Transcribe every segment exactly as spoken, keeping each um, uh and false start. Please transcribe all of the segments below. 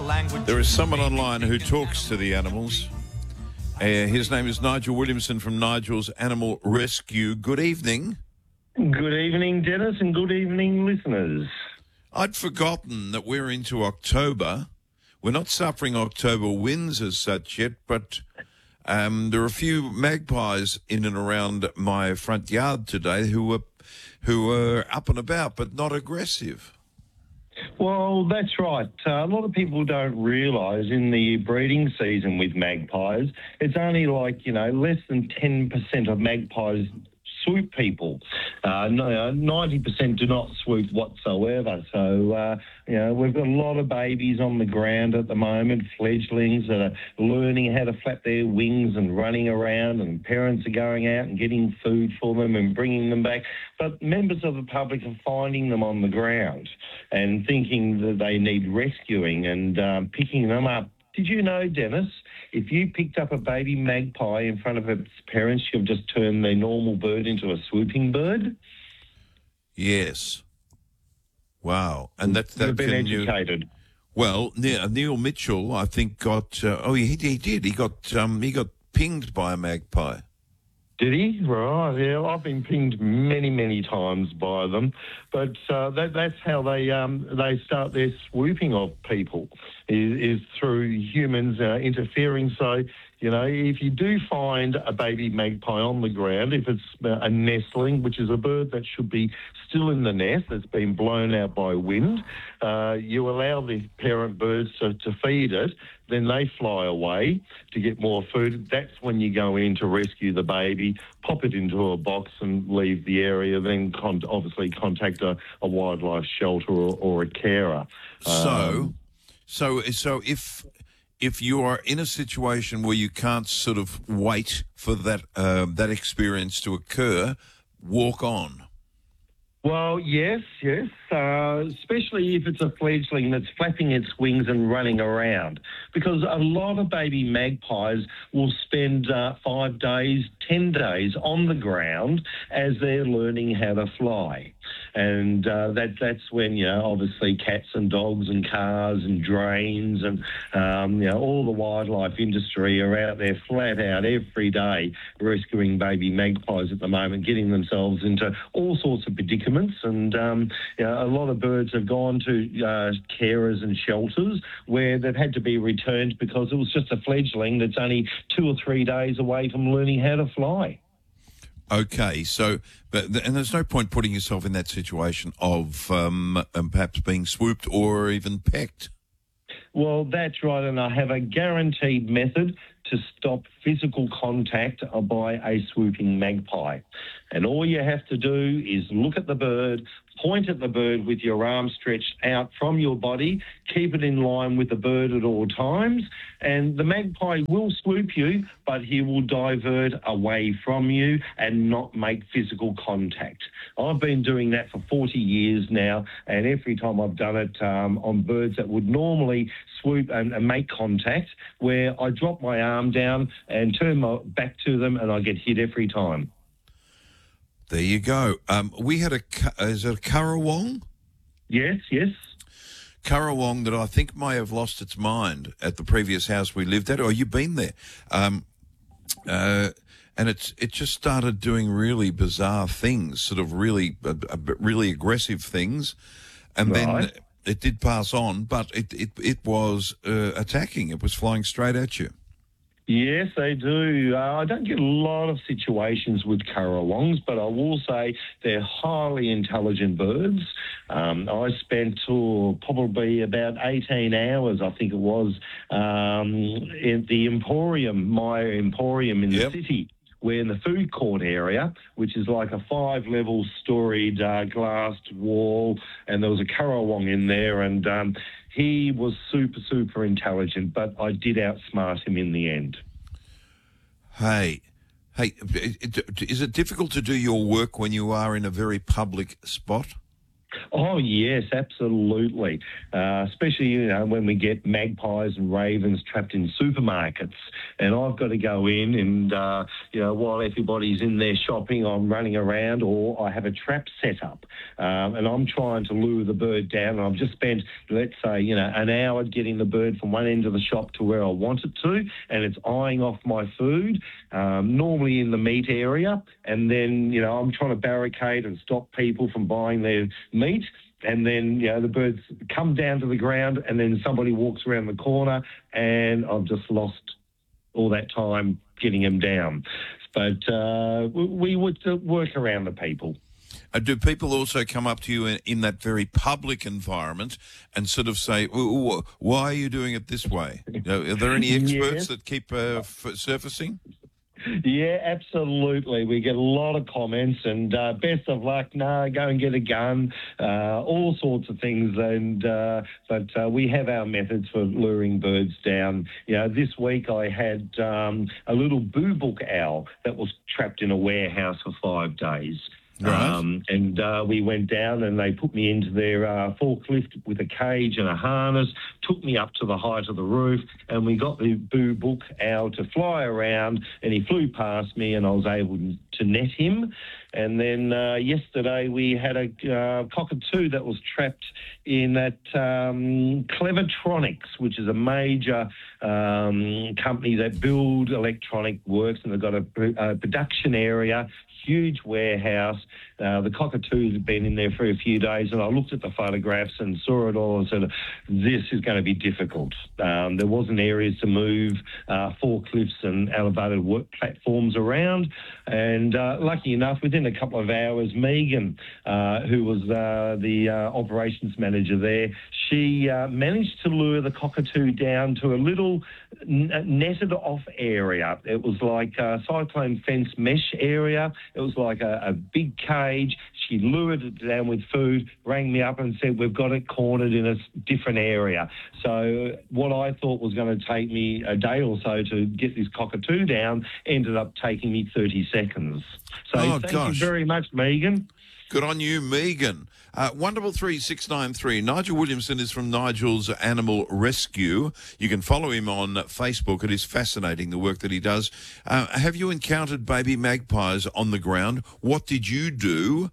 language. There is someone online who talks to the animals. Uh, his name is Nigel Williamson from Nigel's Animal Rescue. Good evening. Good evening, Dennis, and good evening, listeners. I'd forgotten that we're into October. We're not suffering October winds as such yet, but um, there are a few magpies in and around my front yard today who were who were up and about, but not aggressive. Well, that's right. Uh, a lot of people don't realise in the breeding season with magpies, it's only like, you know, less than ten percent of magpies swoop people. Uh, no, ninety percent do not swoop whatsoever. So, uh, you know, we've got a lot of babies on the ground at the moment, fledglings that are learning how to flap their wings and running around, and parents are going out and getting food for them and bringing them back. But members of the public are finding them on the ground and thinking that they need rescuing and um, picking them up. Did you know, Dennis, if you picked up a baby magpie in front of its parents, you've just turned the normal bird into a swooping bird? Yes. Wow. And that, that You've been can, educated. You, well, Neil, Neil Mitchell, I think, got... Uh, oh, he, he did. He got um, he got pinged by a magpie. Did he? Right, yeah. I've been pinged many, many times by them. But uh, that, that's how they um, they start their swooping of people, is, is through humans uh, interfering. So, you know, if you do find a baby magpie on the ground, if it's a nestling, which is a bird that should be still in the nest that's been blown out by wind, uh, you allow the parent birds to, to feed it, then they fly away to get more food. That's when you go in to rescue the baby, pop it into a box and leave the area, then con- obviously contact a, a wildlife shelter or, or a carer. So, Um, so, so if... If you are in a situation where you can't sort of wait for that uh, that experience to occur, walk on. Well, yes, yes, uh, especially if it's a fledgling that's flapping its wings and running around, because a lot of baby magpies will spend uh, five days, ten days on the ground as they're learning how to fly. And uh, that that's when, you know, obviously cats and dogs and cars and drains and, um, you know, all the wildlife industry are out there flat out every day rescuing baby magpies at the moment, getting themselves into all sorts of predicaments. And um, you know, a lot of birds have gone to uh, carers and shelters where they've had to be returned because it was just a fledgling that's only two or three days away from learning how to fly. Okay, so, but and there's no point putting yourself in that situation of um, um, perhaps being swooped or even pecked. Well, that's right, and I have a guaranteed method to stop physical contact by a swooping magpie. And all you have to do is look at the bird, point at the bird with your arm stretched out from your body, keep it in line with the bird at all times, and the magpie will swoop you, but he will divert away from you and not make physical contact. I've been doing that for forty years now, and every time I've done it um, on birds that would normally swoop and, and make contact, where I drop my arm down and turn my back to them and I get hit every time. There you go. Um, we had a, is it a currawong? Yes, yes. Currawong that I think may have lost its mind at the previous house we lived at. Oh, you've been there. Um, uh, and it's it just started doing really bizarre things, sort of really, uh, really aggressive things. And Right. then it did pass on, but it, it, it was uh, attacking. It was flying straight at you. Yes, they do. Uh, I don't get a lot of situations with currawongs, but I will say they're highly intelligent birds. Um, I spent oh, probably about eighteen hours, I think it was, um, in the Emporium, my Emporium in the Yep. city. We're in the food court area, which is like a five-level storied uh, glassed wall, and there was a currawong in there, and um, he was super, super intelligent, but I did outsmart him in the end. Hey, hey, is it difficult to do your work when you are in a very public spot? Oh, yes, absolutely. Uh, especially, you know, when we get magpies and ravens trapped in supermarkets. And I've got to go in and, uh, you know, while everybody's in there shopping, I'm running around, or I have a trap set up. Um, and I'm trying to lure the bird down. And I've just spent, let's say, you know, an hour getting the bird from one end of the shop to where I want it to, and it's eyeing off my food, um, normally in the meat area. And then, you know, I'm trying to barricade and stop people from buying their meat, and then, you know, the birds come down to the ground, and then somebody walks around the corner, and I've just lost all that time getting them down. But uh, we would work around the people. Uh, do people also come up to you in, in that very public environment and sort of say, why are you doing it this way? You know, are there any experts Yes. that keep uh, f- surfacing? Yeah, absolutely. We get a lot of comments, and uh, best of luck, no, go and get a gun, uh, all sorts of things. And uh, but uh, we have our methods for luring birds down. You know, this week I had um, a little boobook owl that was trapped in a warehouse for five days. Right. Um, and uh, we went down, and they put me into their uh, forklift with a cage and a harness, took me up to the height of the roof, and we got the boobook owl to fly around, and he flew past me, and I was able to net him. And then uh, yesterday we had a uh, cockatoo that was trapped in that um, Clevertronics, which is a major um, company that build electronic works, and they've got a, a production area, huge warehouse. Uh, the cockatoos have been in there for a few days, and I looked at the photographs and saw it all and said, this is going to be difficult. Um, there wasn't areas to move uh, forklifts and elevated work platforms around. And uh, lucky enough, within a couple of hours, Megan, uh, who was uh, the uh, operations manager there, she uh, managed to lure the cockatoo down to a little n- netted off area. It was like a cyclone fence mesh area. It was like a, a big cage. She lured it down with food, rang me up and said, we've got it cornered in a different area. So what I thought was going to take me a day or so to get this cockatoo down ended up taking me thirty seconds. So Oh, thank gosh. you very much, Megan. Good on you, Megan. Uh, one double three six nine three. Nigel Williamson is from Nigel's Animal Rescue. You can follow him on Facebook. It is fascinating, the work that he does. Uh, have you encountered baby magpies on the ground? What did you do?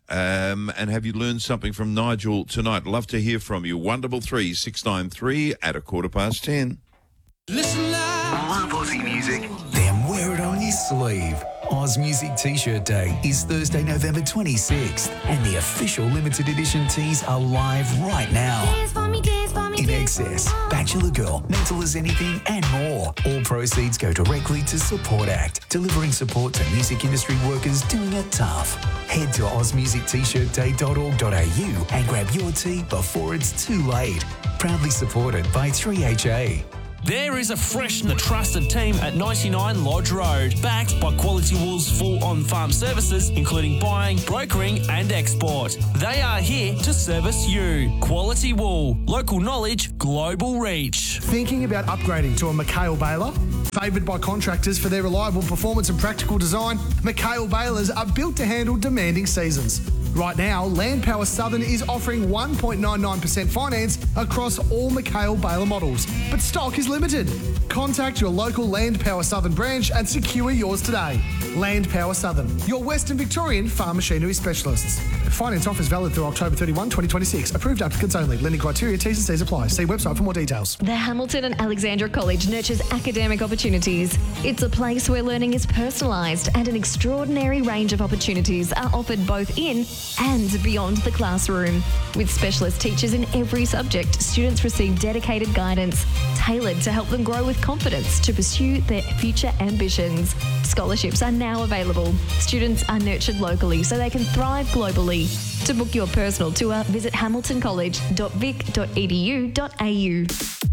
Um, and have you learned something from Nigel tonight? Love to hear from you. One double three six nine three at a quarter past ten. Listen live. Love Aussie music. Then wear it on your sleeve. Oz Music T-shirt Day is Thursday, November twenty-sixth, and the official limited edition tees are live right now. Dance for me, dance for me, In dance for me. Excess, Bachelor Girl, Mental as Anything, and more. All proceeds go directly to Support Act, delivering support to music industry workers doing it tough. Head to oz music t shirt day dot org dot a u and grab your tee before it's too late. Proudly supported by three H A. There is a fresh and trusted team at ninety-nine Lodge Road, backed by Quality Wool's full on-farm services, including buying, brokering and export. They are here to service you. Quality Wool, local knowledge, global reach. Thinking about upgrading to a McHale baler? Favoured by contractors for their reliable performance and practical design, McHale balers are built to handle demanding seasons. Right now, Land Power Southern is offering one point nine nine percent finance across all McHale baler models, but stock is limited. Contact your local Land Power Southern branch and secure yours today. Land Power Southern, your Western Victorian farm machinery specialists. Finance offers valid through October thirty-first, twenty twenty-six. Approved applicants only. Lending criteria, T's and C's apply. See website for more details. The Hamilton and Alexandra College nurtures academic opportunities. It's a place where learning is personalised and an extraordinary range of opportunities are offered both in and beyond the classroom. With specialist teachers in every subject, students receive dedicated guidance tailored to help them grow with confidence to pursue their future ambitions. Scholarships are now available. Students are nurtured locally so they can thrive globally. To book your personal tour, visit hamilton college dot vic dot e d u dot a u.